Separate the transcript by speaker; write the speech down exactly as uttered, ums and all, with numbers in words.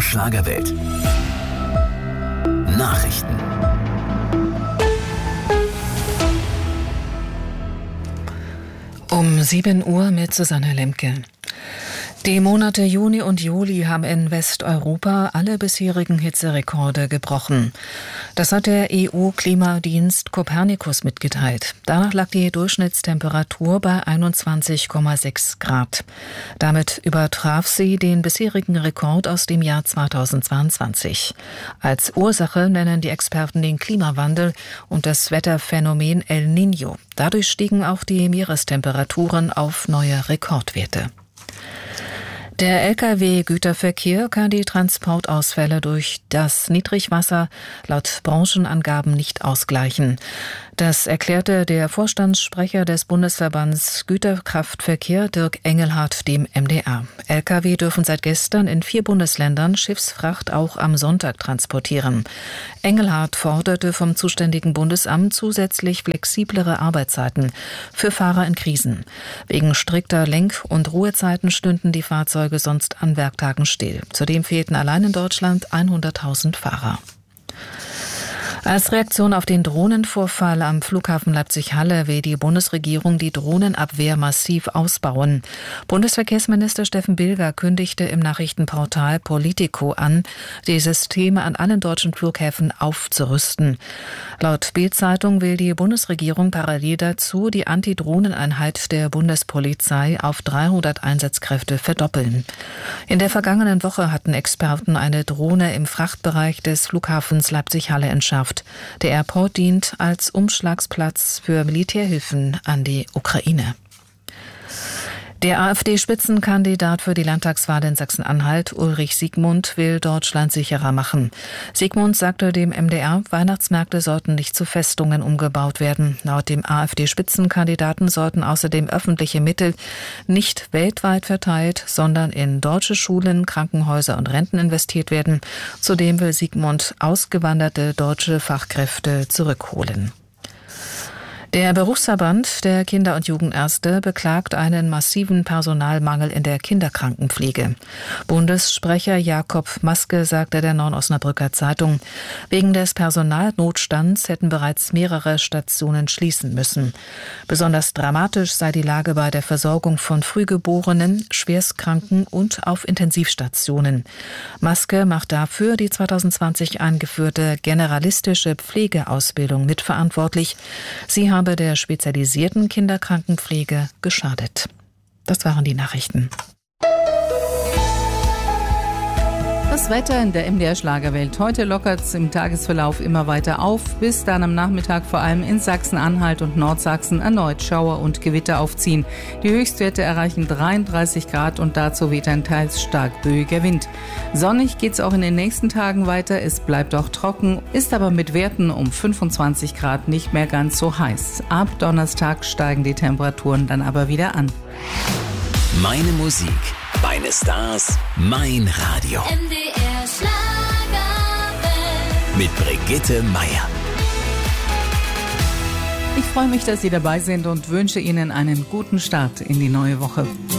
Speaker 1: Schlagerwelt. Nachrichten.
Speaker 2: Um sieben Uhr mit Susanne Lemke. Die Monate Juni und Juli haben in Westeuropa alle bisherigen Hitzerekorde gebrochen. Das hat der E U-Klimadienst Copernicus mitgeteilt. Danach lag die Durchschnittstemperatur bei einundzwanzig Komma sechs Grad. Damit übertraf sie den bisherigen Rekord aus dem Jahr zweitausendzweiundzwanzig. Als Ursache nennen die Experten den Klimawandel und das Wetterphänomen El Niño. Dadurch stiegen auch die Meerestemperaturen auf neue Rekordwerte. Der L K W-Güterverkehr kann die Transportausfälle durch das Niedrigwasser laut Branchenangaben nicht ausgleichen. Das erklärte der Vorstandssprecher des Bundesverbands Güterkraftverkehr Dirk Engelhardt dem M D R. L K W dürfen seit gestern in vier Bundesländern Schiffsfracht auch am Sonntag transportieren. Engelhardt forderte vom zuständigen Bundesamt zusätzlich flexiblere Arbeitszeiten für Fahrer in Krisen. Wegen strikter Lenk- und Ruhezeiten stünden die Fahrzeuge sonst an Werktagen still. Zudem fehlten allein in Deutschland hunderttausend Fahrer. Als Reaktion auf den Drohnenvorfall am Flughafen Leipzig-Halle will die Bundesregierung die Drohnenabwehr massiv ausbauen. Bundesverkehrsminister Steffen Bilger kündigte im Nachrichtenportal Politico an, die Systeme an allen deutschen Flughäfen aufzurüsten. Laut Bild-Zeitung will die Bundesregierung parallel dazu die Anti-Drohnen-Einheit der Bundespolizei auf dreihundert Einsatzkräfte verdoppeln. In der vergangenen Woche hatten Experten eine Drohne im Frachtbereich des Flughafens Leipzig-Halle entschärft. Der Airport dient als Umschlagsplatz für Militärhilfen an die Ukraine. Der AfD-Spitzenkandidat für die Landtagswahl in Sachsen-Anhalt, Ulrich Siegmund, will Deutschland sicherer machen. Siegmund sagte dem M D R, Weihnachtsmärkte sollten nicht zu Festungen umgebaut werden. Laut dem AfD-Spitzenkandidaten sollten außerdem öffentliche Mittel nicht weltweit verteilt, sondern in deutsche Schulen, Krankenhäuser und Renten investiert werden. Zudem will Siegmund ausgewanderte deutsche Fachkräfte zurückholen. Der Berufsverband der Kinder- und Jugendärzte beklagt einen massiven Personalmangel in der Kinderkrankenpflege. Bundessprecher Jakob Maske sagte der Neuen Osnabrücker Zeitung, wegen des Personalnotstands hätten bereits mehrere Stationen schließen müssen. Besonders dramatisch sei die Lage bei der Versorgung von Frühgeborenen, Schwerstkranken und auf Intensivstationen. Maske macht dafür die zweitausendzwanzig eingeführte generalistische Pflegeausbildung mitverantwortlich. Sie haben der spezialisierten Kinderkrankenpflege geschadet. Das waren die Nachrichten.
Speaker 3: Das Wetter in der M D R-Schlagerwelt. Heute lockert es im Tagesverlauf immer weiter auf, bis dann am Nachmittag vor allem in Sachsen-Anhalt und Nordsachsen erneut Schauer und Gewitter aufziehen. Die Höchstwerte erreichen dreiunddreißig Grad und dazu weht ein teils stark böiger Wind. Sonnig geht es auch in den nächsten Tagen weiter. Es bleibt auch trocken, ist aber mit Werten um fünfundzwanzig Grad nicht mehr ganz so heiß. Ab Donnerstag steigen die Temperaturen dann aber wieder an.
Speaker 1: Meine Musik, meine Stars, mein Radio.
Speaker 4: M D R Schlagerwelt.
Speaker 1: Mit Brigitte Meier.
Speaker 3: Ich freue mich, dass Sie dabei sind und wünsche Ihnen einen guten Start in die neue Woche.